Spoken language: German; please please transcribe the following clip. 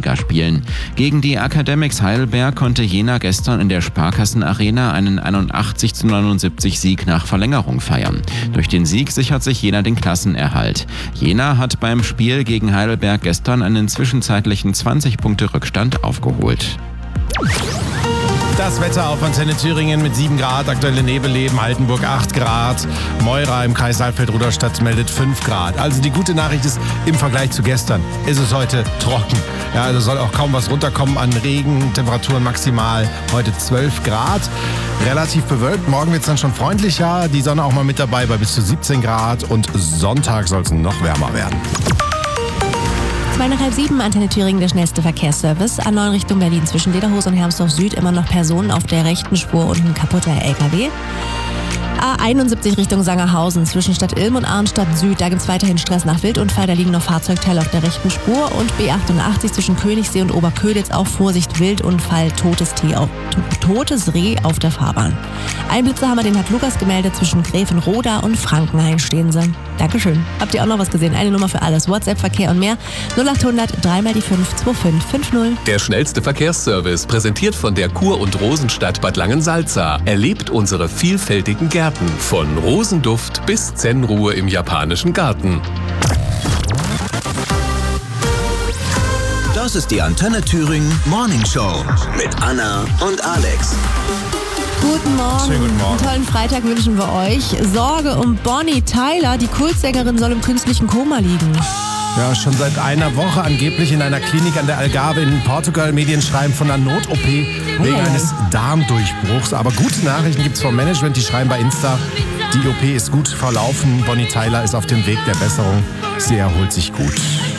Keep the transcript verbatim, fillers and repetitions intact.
Bundesliga spielen. Gegen die Academics Heidelberg konnte Jena gestern in der Sparkassen-Arena einen einundachtzig zu neunundsiebzig Sieg nach Verlängerung feiern. Durch den Sieg sichert sich Jena den Klassenerhalt. Jena hat beim Spiel gegen Heidelberg gestern einen zwischenzeitlichen zwanzig Punkte Rückstand aufgeholt. Das Wetter auf Antenne Thüringen mit sieben Grad, aktuelle Nebelleben, Altenburg acht Grad, Meura im Kreis Saalfeld-Rudolstadt meldet fünf Grad. Also die gute Nachricht ist, im Vergleich zu gestern ist es heute trocken. Ja, also soll auch kaum was runterkommen an Regen, Temperaturen maximal heute zwölf Grad. Relativ bewölkt, morgen wird es dann schon freundlicher, die Sonne auch mal mit dabei bei bis zu siebzehn Grad und Sonntag soll es noch wärmer werden. Zwei nach halb sieben, Antenne Thüringen, der schnellste Verkehrsservice. A neun Richtung Berlin zwischen Lederhose und Hermsdorf Süd immer noch Personen auf der rechten Spur und ein kaputter L K W. A einundsiebzig Richtung Sangerhausen zwischen Stadt Ilm und Arnstadt Süd. Da gibt es weiterhin Stress nach Wildunfall. Da liegen noch Fahrzeugteile auf der rechten Spur. Und B achtundachtzig zwischen Königssee und Oberköditz. Auch Vorsicht, Wildunfall, totes, Tee auf, totes Reh auf der Fahrbahn. Ein Blitzerhammer, den hat Lukas gemeldet. Zwischen Gräfenroda und Frankenhain stehen sie. Dankeschön. Habt ihr auch noch was gesehen? Eine Nummer für alles. WhatsApp, Verkehr und mehr. null achthundert drei mal die fünf zwei fünf fünf null. Der schnellste Verkehrsservice, präsentiert von der Kur- und Rosenstadt Bad Langensalza. Erlebt unsere vielfältigen Gärten. Von Rosenduft bis Zen-Ruhe im japanischen Garten. Das ist die Antenne Thüringen Morning Show mit Anna und Alex. Guten Morgen. Schönen guten Morgen. Einen tollen Freitag wünschen wir euch. Sorge um Bonnie Tyler. Die Kultsängerin soll im künstlichen Koma liegen. Ja, schon seit einer Woche angeblich in einer Klinik an der Algarve in Portugal. Medien schreiben von einer Not-O P wegen eines Darmdurchbruchs. Aber gute Nachrichten gibt's vom Management, die schreiben bei Insta, die O P ist gut verlaufen. Bonnie Tyler ist auf dem Weg der Besserung. Sie erholt sich gut.